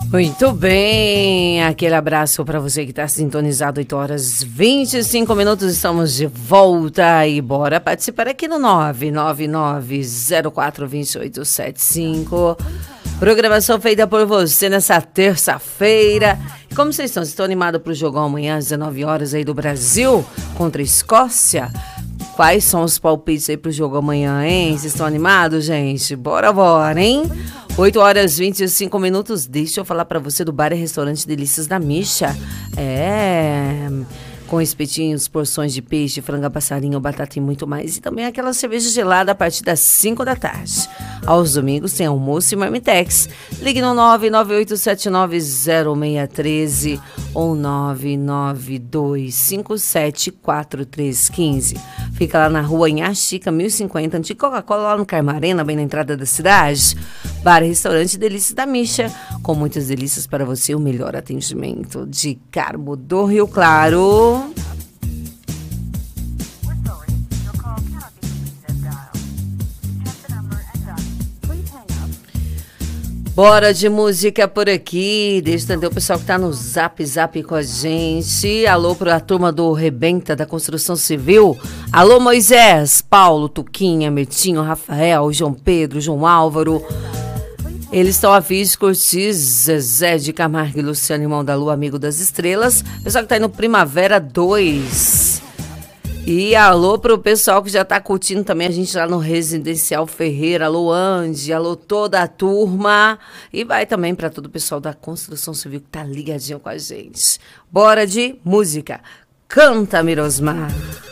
Muito bem, aquele abraço para você que está sintonizado, 8 horas 25 minutos, estamos de volta e bora participar aqui no 999042875. Programação feita por você nessa terça-feira. E como vocês estão? Vocês estão animados para o jogão amanhã às 19 horas aí do Brasil contra a Escócia? Quais são os palpites aí pro jogo amanhã, hein? Vocês estão animados, gente? Bora, hein? 8 horas 25 minutos. Deixa eu falar pra você do bar e restaurante Delícias da Misha. Com espetinhos, porções de peixe, franga, passarinho, batata e muito mais. E também aquela cerveja gelada a partir das 5 da tarde. Aos domingos tem almoço e marmitex. Ligue no 998790613 ou 992574315. Fica lá na rua Inhaxica, 1050, antiga Coca-Cola, lá no Carmarena, bem na entrada da cidade. Bar e restaurante Delícias da Misha, com muitas delícias para você, o melhor atendimento de Carmo do Rio Claro. Bora de música por aqui. Deixa eu entender o pessoal que tá no Zap com a gente. Alô pra turma do Rebenta da Construção Civil. Alô Moisés, Paulo, Tuquinha, Mertinho, Rafael, João Pedro, João Álvaro. Eles estão a fim de curtir Zezé de Camargo e Luciano, irmão da Lua, amigo das estrelas. Pessoal que tá indo Primavera 2. E alô pro pessoal que já tá curtindo também a gente lá no Residencial Ferreira. Alô Andy, alô toda a turma. E vai também para todo o pessoal da Construção Civil que tá ligadinho com a gente. Bora de música. Canta, Mirosmar.